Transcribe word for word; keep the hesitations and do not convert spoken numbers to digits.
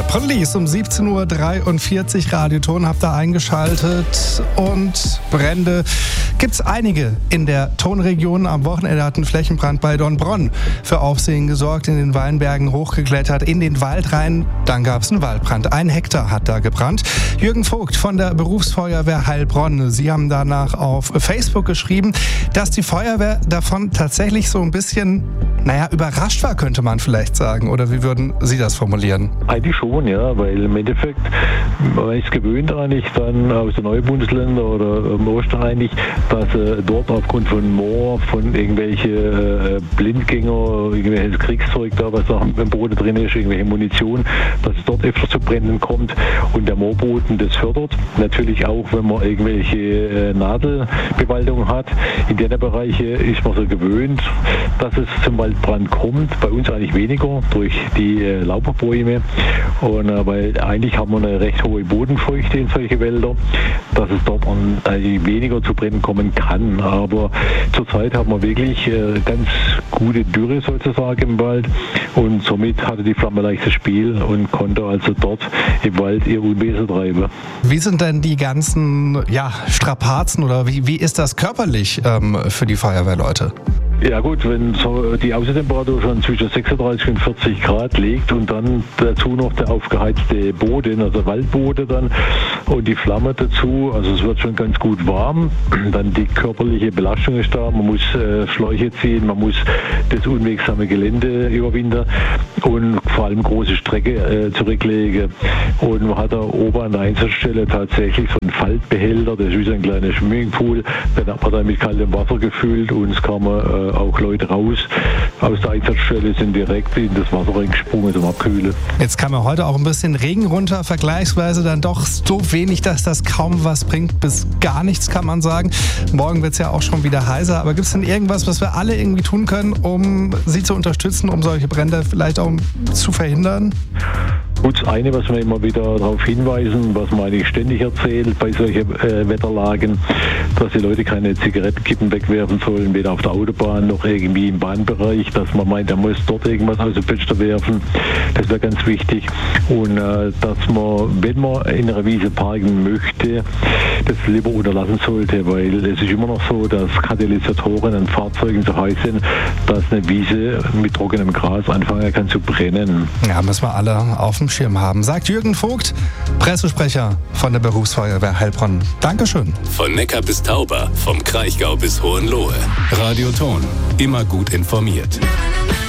Police um siebzehn Uhr dreiundvierzig, Radioton habt ihr eingeschaltet und Brände gibt's einige in der Tonregion. Am Wochenende hat ein Flächenbrand bei Dornbronn für Aufsehen gesorgt, in den Weinbergen hochgeklettert, in den Wald rein, dann gab's einen Waldbrand. Ein Hektar hat da gebrannt. Jürgen Vogt von der Berufsfeuerwehr Heilbronn, Sie haben danach auf Facebook geschrieben, dass die Feuerwehr davon tatsächlich so ein bisschen, naja, überrascht war, könnte man vielleicht sagen. Oder wie würden Sie das formulieren? Eigentlich schon, ja, weil im Endeffekt, man ist gewöhnt eigentlich dann aus den neuen Bundesländern oder im Osten eigentlich, dass äh, dort aufgrund von Moor, von irgendwelche äh, Blindgänger, irgendwelches Kriegszeug da, was da im Boden drin ist, irgendwelche Munition, dass es dort öfter zu Bränden kommt und der Moorboden das fördert. Natürlich auch, wenn man irgendwelche äh, Nadelbewaldung hat. In den Bereichen ist man so gewöhnt, dass es zum Waldbrand kommt. Bei uns eigentlich weniger durch die äh, Lauberbäume. Und äh, weil eigentlich haben wir eine recht hohe Bodenfeuchte in solche Wälder, dass es dort an, äh, weniger zu Bränden kommen kann. Aber zurzeit haben wir wirklich äh, ganz gute Dürre sozusagen im Wald und somit hatte die Flamme leichtes Spiel und konnte also dort im Wald ihr Unwesen treiben. Wie sind denn die ganzen ja, Strapazen oder wie, wie ist das körperlich ähm, für die Feuerwehrleute? Ja gut, wenn so die Außentemperatur schon zwischen sechsunddreißig und vierzig Grad liegt und dann dazu noch der aufgeheizte Boden, also Waldboden dann und die Flamme dazu, also es wird schon ganz gut warm, dann die körperliche Belastung ist da, man muss äh, Schläuche ziehen, man muss das unwegsame Gelände überwinden und vor allem große Strecke äh, zurücklegen und man hat da oben an der Einsatzstelle tatsächlich so einen Faltbehälter, das ist wie so ein kleiner Swimmingpool, dann hat man da mit kaltem Wasser gefüllt und es kam äh, auch Leute raus aus der Einsatzstelle, sind direkt in das Wasser reingesprungen zum Abkühlen. Jetzt kam ja heute auch ein bisschen Regen runter, vergleichsweise dann doch so wenig, dass das kaum was bringt, bis gar nichts kann man sagen. Morgen wird es ja auch schon wieder heißer, aber gibt es denn irgendwas, was wir alle irgendwie tun können, um Sie zu unterstützen, um solche Brände vielleicht auch zu verhindern? Gut, das eine, was wir immer wieder darauf hinweisen, was man eigentlich ständig erzählt bei solchen äh, Wetterlagen, dass die Leute keine Zigarettenkippen wegwerfen sollen, weder auf der Autobahn noch irgendwie im Bahnbereich, dass man meint, er muss dort irgendwas aus dem Fenster werfen. Das wäre ganz wichtig. Und äh, dass man, wenn man in einer Wiese parken möchte, das lieber unterlassen sollte, weil es ist immer noch so, dass Katalysatoren an Fahrzeugen so heiß sind, dass eine Wiese mit trockenem Gras anfangen kann zu brennen. Ja, müssen wir alle auf dem Schirm haben, sagt Jürgen Vogt, Pressesprecher von der Berufsfeuerwehr Heilbronn. Dankeschön. Von Neckar bis Tauber, vom Kraichgau bis Hohenlohe. Radioton, immer gut informiert.